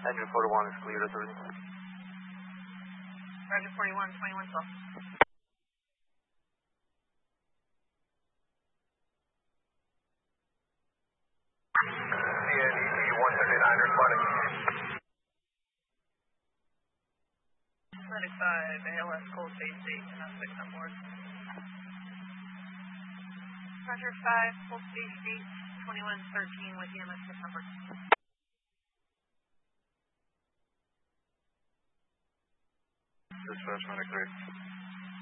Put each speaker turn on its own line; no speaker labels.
Engine 41 is cleared authority.
Roger 41, 2112.
CNEC 139 responding.
35, ALS cold phase 8, and I'm 6 on board. Roger 5, cold phase 8, 2113 with EMS 6 on board.
Dispatch medic 3.